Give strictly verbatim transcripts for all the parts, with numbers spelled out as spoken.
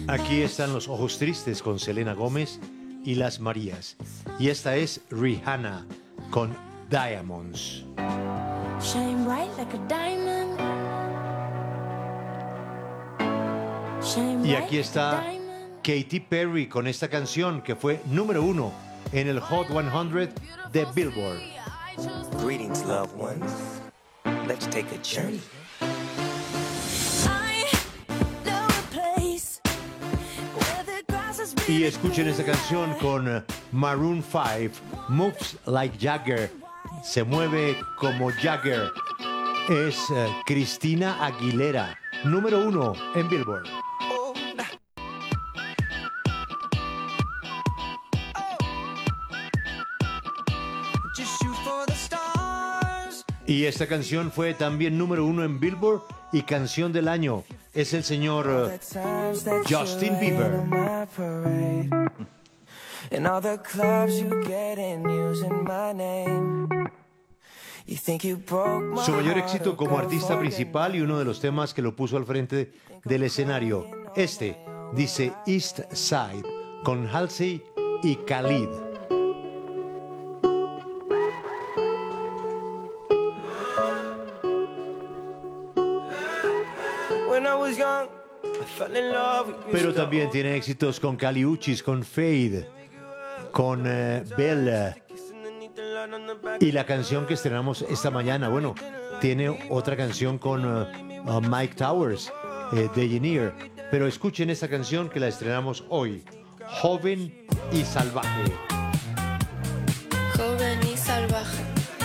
Aquí están Los Ojos Tristes con Selena Gómez y Las Marías. Y esta es Rihanna con Diamonds. Shine bright like a diamond. Shine Y bright aquí like a está diamond. Katy Perry con esta canción que fue número uno en el Hot cien de Billboard. Greetings, loved ones. Let's take a journey. I know a place where the grass is Y really escuchen esta canción con eh, Maroon cinco, Moves Like Jagger, se mueve como Jagger. Es eh, Cristina Aguilera, número uno en Billboard. Just shoot for the stars. Y esta canción fue también número uno en Billboard y canción del año. Es el señor eh, Justin Bieber. In all the clubs you get in using my name. You think you broke my Su mayor heart, éxito oh, como girl, artista forget principal y uno de los temas que lo puso al frente del escenario. Este dice East Side con Halsey y Khalid. When I was young, I fell in love with you. Pero también tiene éxitos con Kali Uchis, con Fade, con eh, Bella y la canción que estrenamos esta mañana. Bueno, tiene otra canción con eh, uh, Mike Towers, eh, de Engineer. Pero escuchen esta canción que la estrenamos hoy, Joven y Salvaje. Joven y salvaje.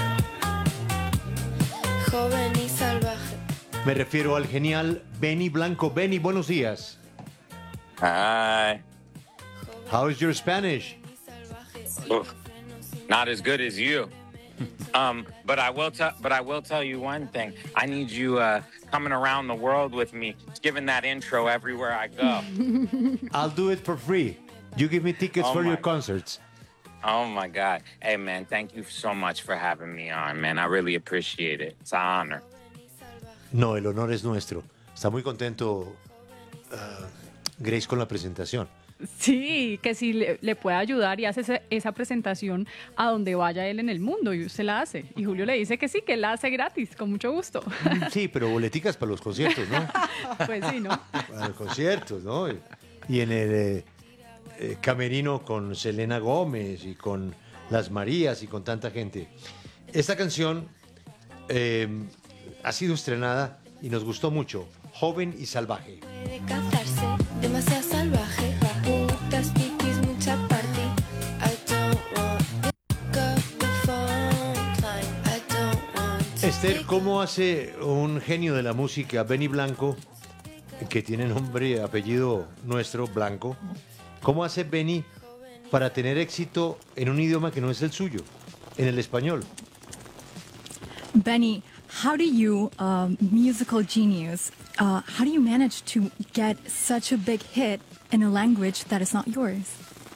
Joven y salvaje. Me refiero al genial Benny Blanco. Benny, buenos días. Hi. How is your Spanish? Oof. Not as good as you. Um, but I will tell. But I will tell you one thing. I need you uh, coming around the world with me, giving that intro everywhere I go. I'll do it for free. You give me tickets Oh for your my- concerts. Oh my God! Hey man, thank you so much for having me on, man. I really appreciate it. It's an honor. No, el honor es nuestro. Está muy contento uh, Grace con la presentación. Sí, que si le, le puede ayudar y hace ese- esa presentación a donde vaya él en el mundo y usted la hace. Y Julio le dice que sí, que él la hace gratis, con mucho gusto. Sí, pero boleticas para los conciertos, ¿no? Pues sí, ¿no? Para los conciertos, ¿no? Y en el eh, eh, camerino con Selena Gómez y con Las Marías y con tanta gente. Esta canción eh, ha sido estrenada y nos gustó mucho. Joven y Salvaje. De casarse, demasiado salvaje. Putas, pipis, mucha party. I don't want to pick up the phone line. I don't want to Esther, take ¿cómo hace un genio de la música, Benny Blanco, que tiene nombre, apellido nuestro, Blanco? ¿Cómo hace Benny para tener éxito en un idioma que no es el suyo, en el español? Benny, how do you, um, musical genius, uh, how do you manage to get such a big hit in a language that is not yours?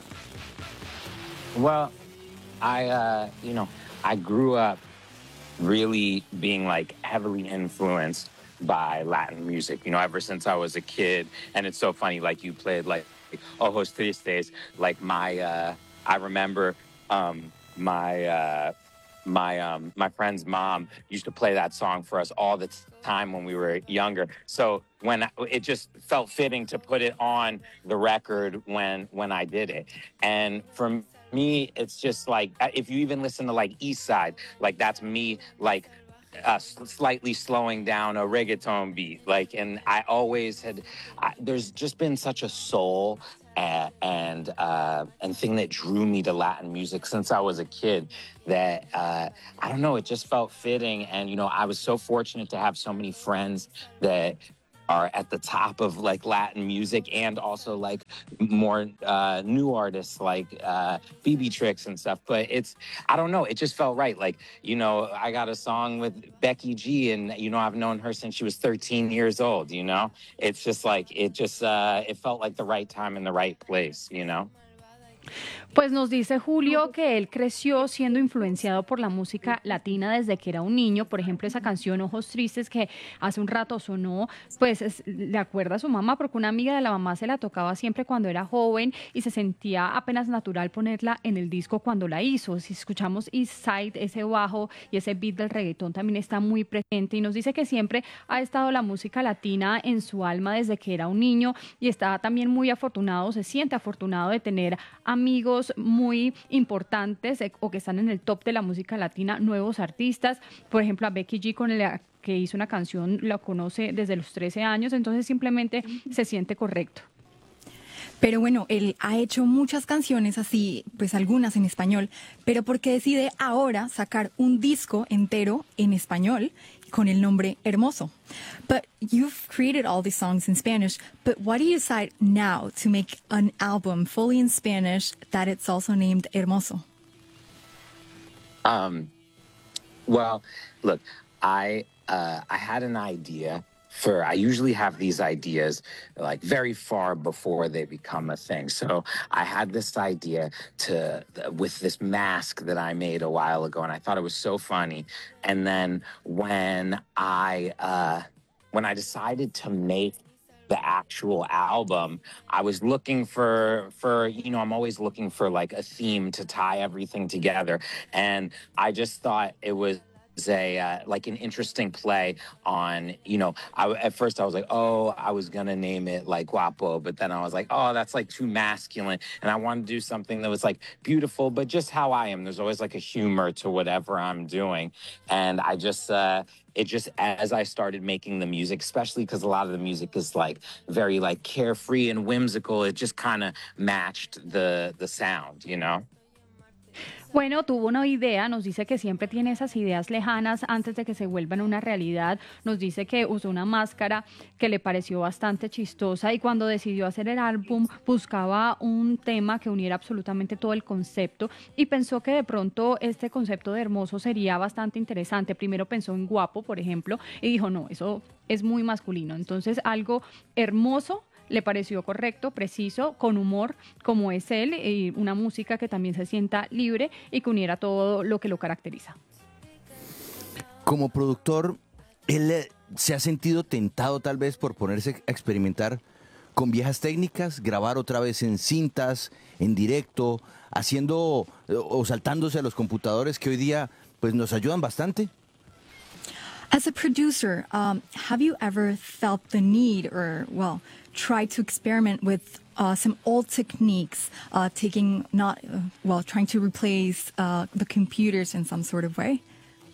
Well, I, uh, you know, I grew up really being like heavily influenced by Latin music, you know, ever since I was a kid. And it's so funny, like you played like Ojos Tristes, like my, uh, I remember um, my, uh, my um my friend's mom used to play that song for us all the time when we were younger. So when I, it just felt fitting to put it on the record when when I did it. And for me, it's just like if you even listen to like East Side, like that's me like uh, s- slightly slowing down a reggaeton beat. Like, and I always had. I, there's just been such a soul and and, uh, and thing that drew me to Latin music since I was a kid that uh, I don't know, it just felt fitting. And you know, I was so fortunate to have so many friends that are at the top of like Latin music and also like more uh, new artists like uh, B B Tricks and stuff. But it's, I don't know, it just felt right. Like, you know, I got a song with Becky G and, you know, I've known her since she was thirteen years old, you know? It's just like, it just, uh, it felt like the right time in the right place, you know? Pues nos dice Julio que él creció siendo influenciado por la música latina desde que era un niño. Por ejemplo, esa canción Ojos Tristes que hace un rato sonó, pues es- le acuerda a su mamá porque una amiga de la mamá se la tocaba siempre cuando era joven y se sentía apenas natural ponerla en el disco cuando la hizo. Si escuchamos East Side, ese bajo y ese beat del reggaetón también está muy presente y nos dice que siempre ha estado la música latina en su alma desde que era un niño y está también muy afortunado, se siente afortunado de tener amigos muy importantes eh, o que están en el top de la música latina, nuevos artistas, por ejemplo a Becky G con la que hizo una canción, la conoce desde los trece años, entonces simplemente se siente correcto. Pero bueno, él ha hecho muchas canciones así, pues algunas en español, pero ¿por qué decide ahora sacar un disco entero en español con el nombre Hermoso? But you've created all these songs in Spanish, but why do you decide now to make an album fully in Spanish that it's also named Hermoso? Um, well, look, I uh, I had an idea for. I usually have these ideas like very far before they become a thing. So I had this idea to with this mask that I made a while ago, and I thought it was so funny. And then when I uh, when I decided to make the actual album, I was looking for for you know I'm always looking for like a theme to tie everything together, and I just thought it was a uh, like an interesting play on you know I, at first I was like, oh, I was gonna name it like Guapo, but then I was like, oh, that's like too masculine, and I wanted to do something that was like beautiful but just how I am. There's always like a humor to whatever I'm doing, and I just uh it just as I started making the music, especially because a lot of the music is like very like carefree and whimsical, it just kind of matched the the sound, you know. Bueno, tuvo una idea, nos dice que siempre tiene esas ideas lejanas antes de que se vuelvan una realidad. Nos dice que usó una máscara que le pareció bastante chistosa y cuando decidió hacer el álbum buscaba un tema que uniera absolutamente todo el concepto y pensó que de pronto este concepto de hermoso sería bastante interesante. Primero pensó en guapo, por ejemplo, y dijo, no, eso es muy masculino. Entonces algo hermoso le pareció correcto, preciso, con humor, como es él, y una música que también se sienta libre y que uniera todo lo que lo caracteriza. Como productor, ¿él eh, se ha sentido tentado tal vez por ponerse a experimentar con viejas técnicas, grabar otra vez en cintas, en directo, haciendo eh, o saltándose a los computadores que hoy día pues nos ayudan bastante? As a producer, um, have you ever felt the need or, well, tried to experiment with uh, some old techniques, uh, taking not, uh, well, trying to replace uh, the computers in some sort of way?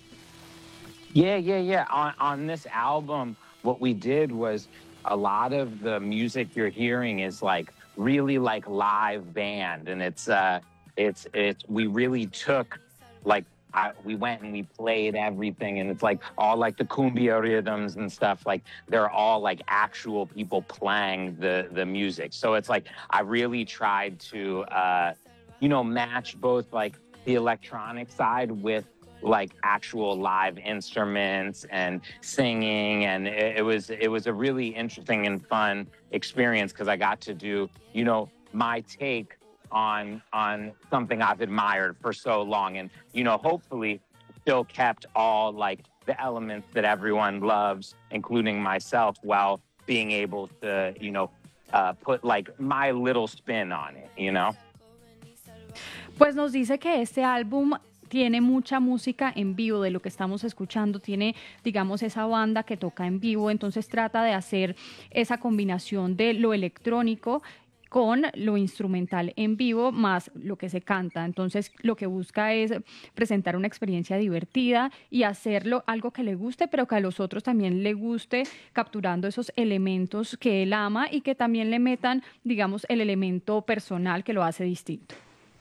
Yeah, yeah, yeah. On on this album, what we did was a lot of the music you're hearing is like really like live band, and it's uh, it's it's we really took like I, we went and we played everything, and it's like all like the cumbia rhythms and stuff. Like they're all like actual people playing the the music. So it's like I really tried to uh, you know match both like the electronic side with like actual live instruments and singing, and it, it was it was a really interesting and fun experience because I got to do you know my take on on something I've admired for so long, and you know hopefully still kept all like the elements that everyone loves, including myself, while being able to you know uh, put like my little spin on it, you know. Pues nos dice que este álbum tiene mucha música en vivo de lo que estamos escuchando, tiene, digamos, esa banda que toca en vivo, entonces trata de hacer esa combinación de lo electrónico con lo instrumental en vivo más lo que se canta. Entonces lo que busca es presentar una experiencia divertida y hacerlo algo que le guste, pero que a los otros también le guste, capturando esos elementos que él ama y que también le metan, digamos, el elemento personal que lo hace distinto.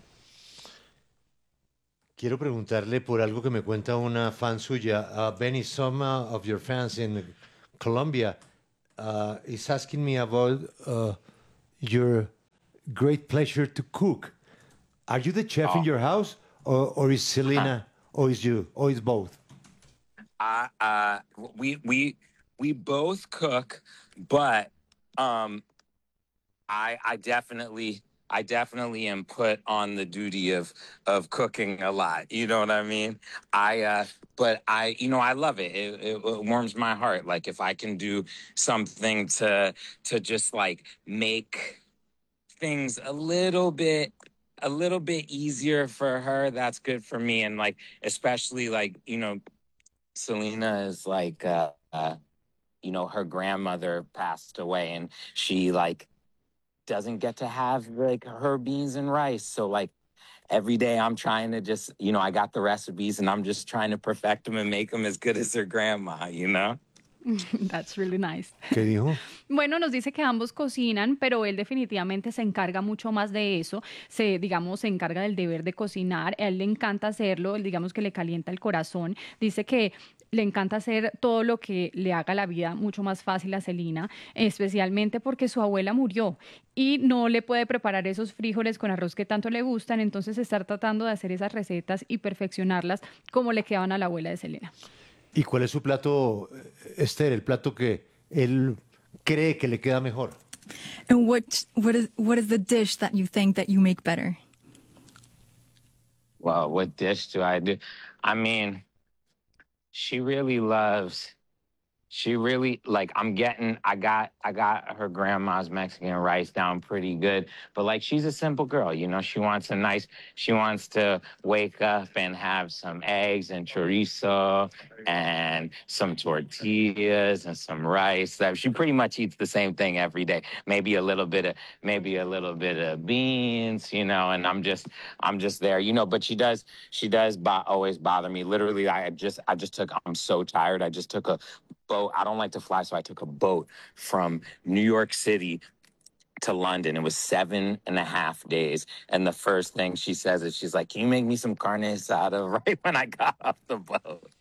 Quiero preguntarle por algo que me cuenta una fan suya. Uh, Benny, some uh, of your fans in Colombia uh, is asking me about uh, your great pleasure to cook. Are you the chef Oh. in your house, or, or is Selena, or is you, or is both? Uh, uh, we we we both cook, but um, I I definitely I definitely am put on the duty of of cooking a lot. You know what I mean? I uh but I you know I love it. It, it. it warms my heart. Like if I can do something to to just like make things a little bit a little bit easier for her, that's good for me. And like especially like, you know, Selena is like uh, uh you know, her grandmother passed away and she like doesn't get to have like her beans and rice. So like every day I'm trying to just, you know, I got the recipes and I'm just trying to perfect them and make them as good as her grandma, you know? That's really nice. ¿Qué dijo? Bueno, nos dice que ambos cocinan, pero él definitivamente se encarga mucho más de eso. Se, digamos, se encarga del deber de cocinar. A él le encanta hacerlo, él, digamos que le calienta el corazón. Dice que le encanta hacer todo lo que le haga la vida mucho más fácil a Selena, especialmente porque su abuela murió y no le puede preparar esos frijoles con arroz que tanto le gustan, entonces estar tratando de hacer esas recetas y perfeccionarlas como le quedaban a la abuela de Selena. ¿Y cuál es su plato, eh, Esther, el plato que él cree que le queda mejor? And what what is what is the dish that you think that you make better? Well, what dish do I do? I mean, she really loves she really like I'm getting I got I got her grandma's Mexican rice down pretty good, but like she's a simple girl, you know, she wants a nice she wants to wake up and have some eggs and chorizo and some tortillas and some rice. That she pretty much eats the same thing every day. Maybe a little bit of maybe a little bit of beans, you know, and I'm just I'm just there, you know, but she does she does bo- always bother me. Literally I just I just took I'm so tired. I just took a boat. I don't like to fly, so I took a boat from New York City to London. It was seven and a half days. And the first thing she says is she's like, can you make me some carne asada right when I got off the boat?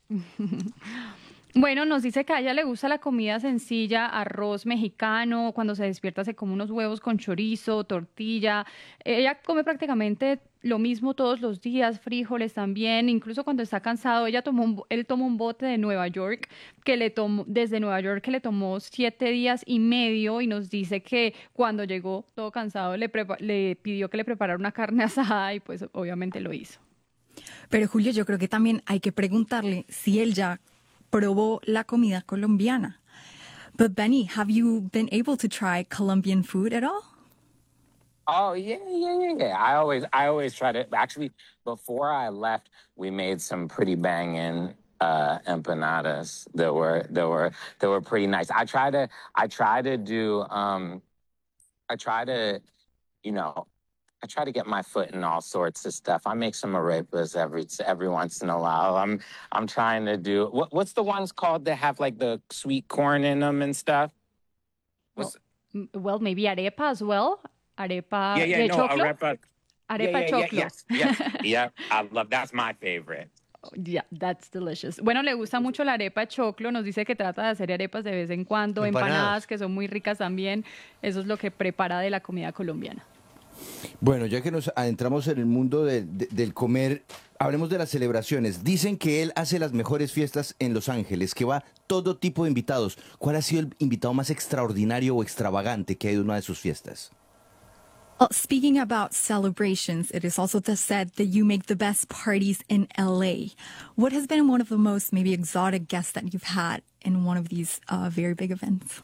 Bueno, nos dice que a ella le gusta la comida sencilla, arroz mexicano, cuando se despierta se come unos huevos con chorizo, tortilla. Ella come prácticamente lo mismo todos los días, frijoles también, incluso cuando está cansado, ella tomó un, él tomó un bote de Nueva York que le tomó desde Nueva York que le tomó siete días y medio y nos dice que cuando llegó todo cansado le, prepa- le pidió que le preparara una carne asada y pues obviamente lo hizo. Pero Julio, yo creo que también hay que preguntarle si él ya probó la comida colombiana. But Benny, have you been able to try Colombian food at all? Oh yeah, yeah, yeah, yeah. I always, I always try to. Actually, before I left, we made some pretty banging uh, empanadas that were that were that were pretty nice. I try to, I try to do, um, I try to, you know, I try to get my foot in all sorts of stuff. I make some arepas every every once in a while. I'm I'm trying to do what what's the ones called that have like the sweet corn in them and stuff. What's, M- Well, maybe arepa as well. Arepa yeah, yeah, de no, choclo. arepa. Arepa yeah, yeah, choclo. yeah, yes, yes, yeah. I love that's my favorite. Yeah, that's delicious. Bueno, le gusta mucho la arepa choclo, nos dice que trata de hacer arepas de vez en cuando, Empanadas. empanadas que son muy ricas también. Eso es lo que prepara de la comida colombiana. Bueno, ya que nos adentramos en el mundo de- de- del comer, hablemos de las celebraciones. Dicen que él hace las mejores fiestas en Los Ángeles, que va todo tipo de invitados. ¿Cuál ha sido el invitado más extraordinario o extravagante que ha ido a una de sus fiestas? Well, speaking about celebrations, it is also said that you make the best parties in L A. What has been one of the most maybe exotic guests that you've had in one of these uh, very big events?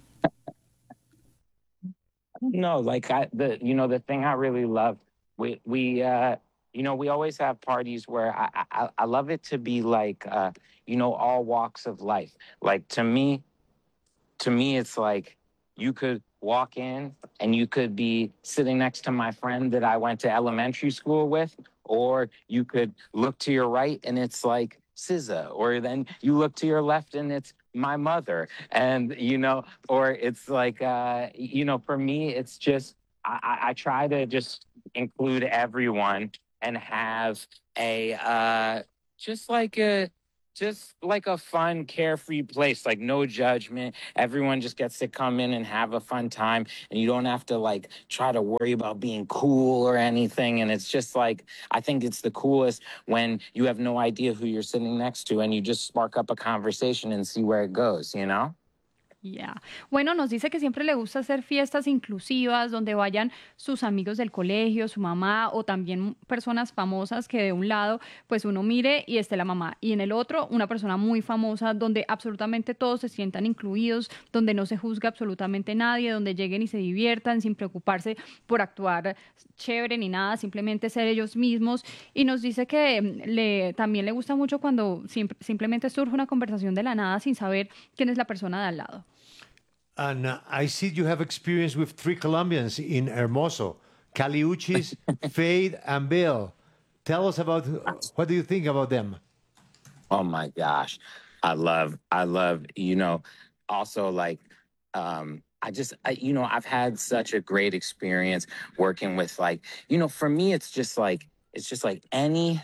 No, like I the you know the thing I really love we we uh you know we always have parties where I I, I love it to be like uh you know all walks of life. Like to me to me it's like you could walk in and you could be sitting next to my friend that I went to elementary school with, or you could look to your right and it's like S Z A, or then you look to your left and it's my mother, and you know, or it's like uh, you know, for me, it's just I, I I try to just include everyone and have a uh, just like a just like a fun, carefree place, like no judgment. Everyone just gets to come in and have a fun time, and you don't have to like try to worry about being cool or anything. And it's just like, I think it's the coolest when you have no idea who you're sitting next to and you just spark up a conversation and see where it goes, you know? Ya. Bueno, nos dice que siempre le gusta hacer fiestas inclusivas donde vayan sus amigos del colegio, su mamá o también personas famosas que de un lado pues uno mire y esté la mamá y en el otro una persona muy famosa donde absolutamente todos se sientan incluidos, donde no se juzga absolutamente nadie, donde lleguen y se diviertan sin preocuparse por actuar chévere ni nada, simplemente ser ellos mismos y nos dice que mm, le, también le gusta mucho cuando sim- simplemente surge una conversación de la nada sin saber quién es la persona de al lado. And uh, I see you have experience with three Colombians in Hermoso, Cali Uchis, Fade, and Bill. Tell us about what do you think about them? Oh my gosh. I love, I love, you know, also like, um, I just, I, you know, I've had such a great experience working with like, you know, for me, it's just like, it's just like any,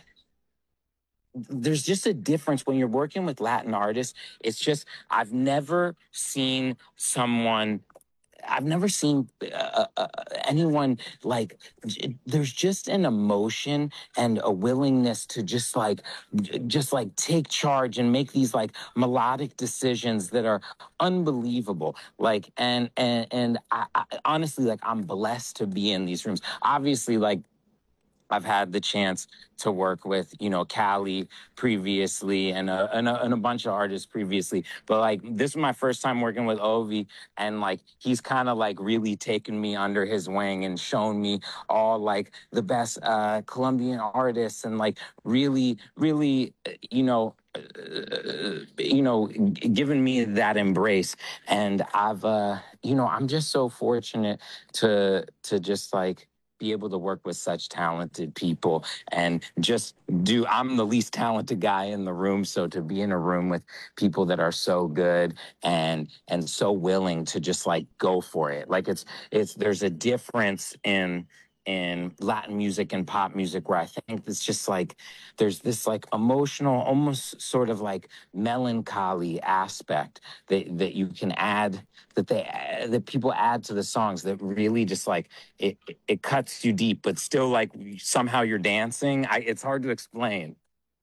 there's just a difference when you're working with Latin artists. It's just, I've never seen someone I've never seen uh, uh, anyone like. j- There's just an emotion and a willingness to just like, j- just like take charge and make these like melodic decisions that are unbelievable. Like, and and and I, I honestly, like, I'm blessed to be in these rooms. Obviously, like, I've had the chance to work with, you know, Cali previously and a, and a, and a bunch of artists previously. But like, this is my first time working with Ovi. And like, he's kind of like really taken me under his wing and shown me all like the best uh, Colombian artists and like really, really, uh, you know, uh, you know, g- given me that embrace. And I've, uh, you know, I'm just so fortunate to, to just like, be able to work with such talented people and just do I'm the least talented guy in the room, so to be in a room with people that are so good and and so willing to just like go for it, like it's it's there's a difference in in Latin music and pop music where I think it's just like there's this like emotional, almost sort of like melancholy aspect that that you can add that they that people add to the songs that really just like it it it cuts you deep, but still like somehow you're dancing. I, it's hard to explain.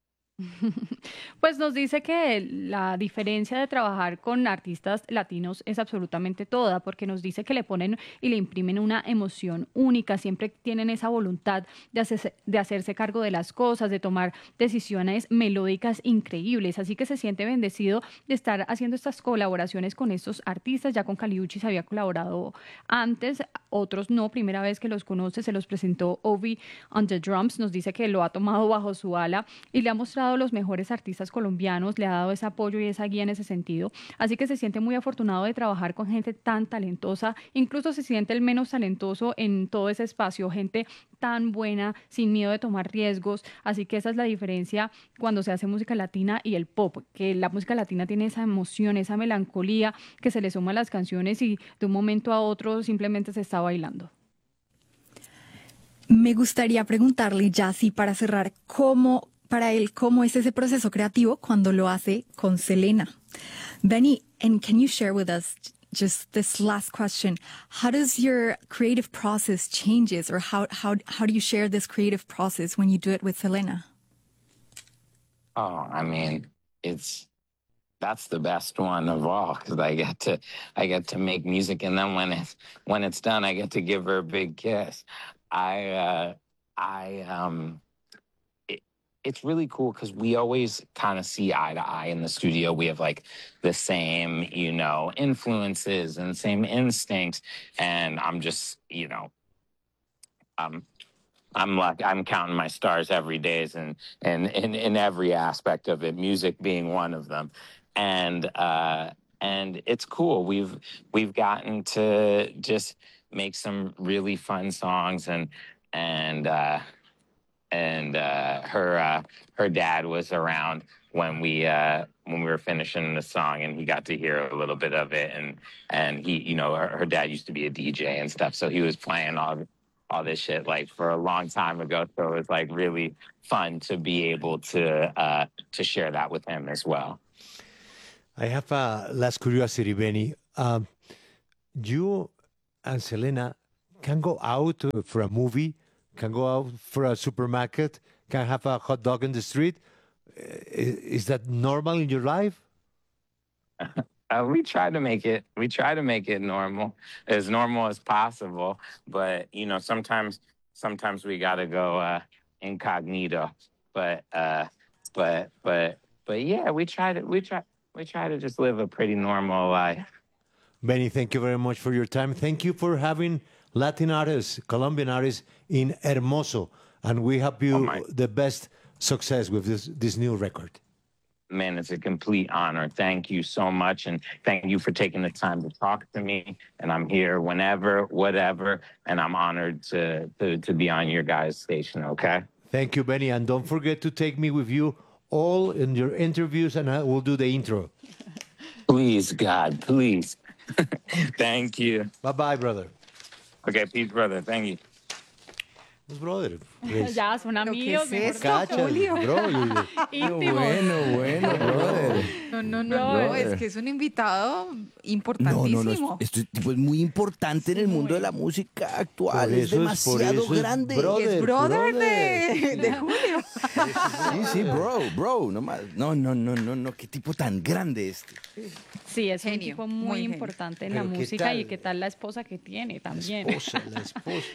Pues nos dice que la diferencia de trabajar con artistas latinos es absolutamente toda, porque nos dice que le ponen y le imprimen una emoción única, siempre tienen esa voluntad de hacerse, de hacerse cargo de las cosas, de tomar decisiones melódicas increíbles, así que se siente bendecido de estar haciendo estas colaboraciones con estos artistas, ya con Caliucci se había colaborado antes, otros no, primera vez que los conoce, se los presentó Ovi on the Drums, nos dice que lo ha tomado bajo su ala y le ha mostrado los mejores artistas colombianos, le ha dado ese apoyo y esa guía en ese sentido. Así que se siente muy afortunado de trabajar con gente tan talentosa, incluso se siente el menos talentoso en todo ese espacio, gente tan buena, sin miedo de tomar riesgos. Así que esa es la diferencia cuando se hace música latina y el pop, que la música latina tiene esa emoción, esa melancolía que se le suma a las canciones y de un momento a otro simplemente se está bailando. Me gustaría preguntarle ya así para cerrar, ¿cómo para él cómo es ese proceso creativo cuando lo hace con Selena? Benny, and can you share with us just this last question? How does your creative process changes, or how how how do you share this creative process when you do it with Selena? Oh, I mean, it's that's the best one of all because I get to I get to make music, and then when it's when it's done, I get to give her a big kiss. I uh, I um. It, it's really cool because we always kind of see eye to eye in the studio. We have like the same, you know, influences and same instincts, and I'm just, you know, um, I'm like I'm counting my stars every day, and and in in every aspect of it, music being one of them, and uh, and it's cool. We've we've gotten to just make some really fun songs, and and uh, and uh, her uh, her dad was around when we uh, when we were finishing the song, and he got to hear a little bit of it, and and he, you know, her, her dad used to be a D J and stuff, so he was playing all all this shit like for a long time ago. So it was like really fun to be able to uh, to share that with him as well. I have a last curiosity, Benny. Um, you and Selena can go out uh, for a movie, can go out for a supermarket, can have a hot dog in the street. I- Is that normal in your life? Uh, we try to make it. We try to make it normal, as normal as possible. But you know, sometimes, sometimes we gotta go uh, incognito. But, uh, but, but, but yeah, we try to. We try. We try to just live a pretty normal life. Benny, thank you very much for your time. Thank you for having Latin artists, Colombian artists in Hermoso. And we hope you Oh, my- the best success with this, this new record. Man, it's a complete honor. Thank you so much. And thank you for taking the time to talk to me. And I'm here whenever, whatever. And I'm honored to, to, to be on your guys' station, okay? Thank you, Benny. And don't forget to take me with you all in your interviews, and I will do the intro. Please, God, please. Thank you. Bye-bye, brother. Okay, peace, brother. Thank you. Pues, brother. pues, Ya son ¿Pero qué amigos, es mejor esto, cachas, Julio? bro. y- íntimos. Bueno, bueno, brother. No, no, no, no, Brother. es que es un invitado No, importantísimo. no, no. Este tipo es muy importante en el mundo de la música actual. Por Es eso es- por demasiado eso es grande. brother. es brother, brother. De, de Julio. Sí, sí, bro, bro. No, más. no, no, no, no, no. Qué tipo tan grande este. Sí, es un Genio, tipo muy muy genio. importante en Pero la ¿qué música y tal? qué tal la esposa que tiene también. Esposa, la esposa.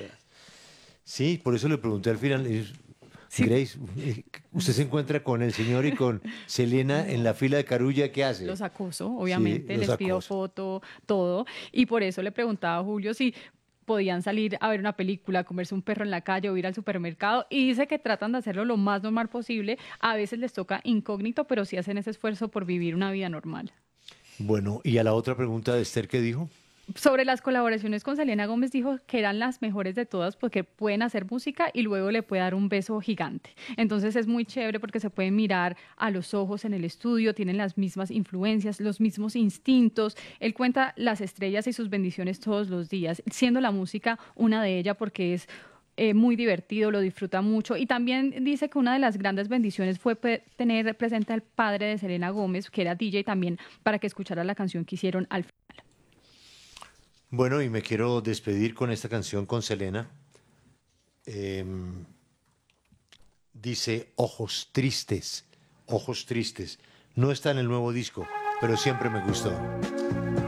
Sí, por eso le pregunté al final. eh, Grace, eh, usted se encuentra con el señor y con Selena en la fila de Carulla, ¿qué hace? Los acoso, obviamente, los les pido acoso. foto, todo. Y por eso le preguntaba a Julio si podían salir a ver una película, comerse un perro en la calle o ir al supermercado. Y dice que tratan de hacerlo lo más normal posible. A veces les toca incógnito, pero sí hacen ese esfuerzo por vivir una vida normal. Bueno, y a la otra pregunta de Esther, ¿qué dijo? Sobre las colaboraciones con Selena Gómez dijo que eran las mejores de todas porque pueden hacer música y luego le puede dar un beso gigante. Entonces es muy chévere porque se pueden mirar a los ojos en el estudio, tienen las mismas influencias, los mismos instintos. Él cuenta las estrellas y sus bendiciones todos los días, siendo la música una de ellas porque es eh, muy divertido, lo disfruta mucho. Y también dice que una de las grandes bendiciones fue pe- tener presente al padre de Selena Gómez, que era D J también, para que escuchara la canción que hicieron al final. Bueno, y me quiero despedir con esta canción con Selena. Em, dice Ojos Tristes, Ojos Tristes. No está en el nuevo disco, pero siempre me gustó.